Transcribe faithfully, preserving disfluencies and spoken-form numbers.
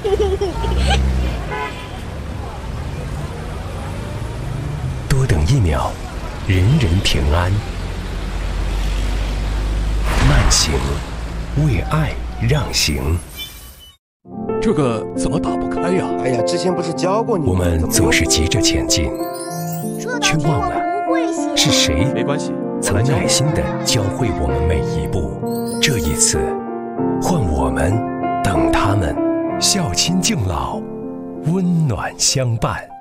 多等一秒，人人平安。慢行，为爱让行。 这个怎么打不开呀？ 哎呀，之前不是教过你？ 我们总是急着前进，却忘了是谁没关系， 曾耐心地教会我们每一步。这一次，换我们等他们，孝亲敬老，温暖相伴。